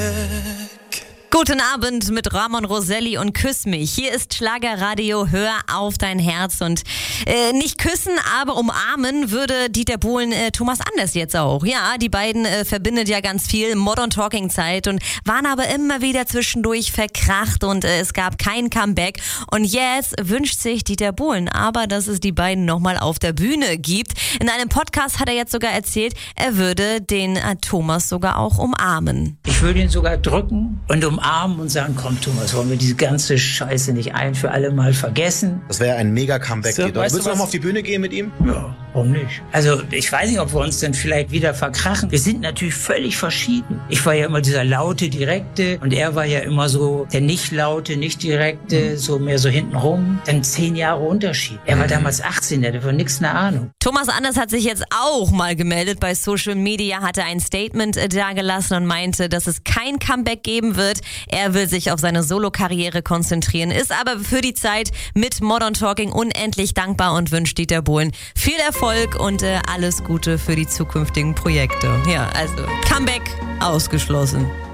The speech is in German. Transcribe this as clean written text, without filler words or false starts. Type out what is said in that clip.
Guten Abend mit Ramon Roselli und Küss mich. Hier ist Schlagerradio, hör auf dein Herz. Und nicht küssen, aber umarmen würde Dieter Bohlen Thomas Anders jetzt auch. Ja, die beiden verbindet ja ganz viel Modern Talking Zeit und waren aber immer wieder zwischendurch verkracht und es gab kein Comeback. Und jetzt wünscht sich Dieter Bohlen aber, dass es die beiden nochmal auf der Bühne gibt. In einem Podcast hat er jetzt sogar erzählt, er würde den Thomas sogar auch umarmen. Ich würde ihn sogar drücken und umarmen und sagen, komm Thomas, wollen wir diese ganze Scheiße nicht ein für alle Mal vergessen? Das wäre ein mega Comeback. So, Willst du noch mal auf die Bühne gehen mit ihm? Ja, warum nicht? Also ich weiß nicht, ob wir uns dann vielleicht wieder verkrachen. Wir sind natürlich völlig verschieden. Ich war ja immer dieser laute, direkte und er war ja immer so der nicht laute, nicht direkte, so mehr so hintenrum. Dann 10 Jahre Unterschied. Er war damals 18, der hatte von nichts eine Ahnung. Thomas Anders hat sich jetzt auch mal gemeldet bei Social Media, hatte ein Statement dagelassen und meinte, dass es kein Comeback geben wird. Er will sich auf seine Solo-Karriere konzentrieren, ist aber für die Zeit mit Modern Talking unendlich dankbar und wünscht Dieter Bohlen viel Erfolg und alles Gute für die zukünftigen Projekte. Ja, also Comeback ausgeschlossen.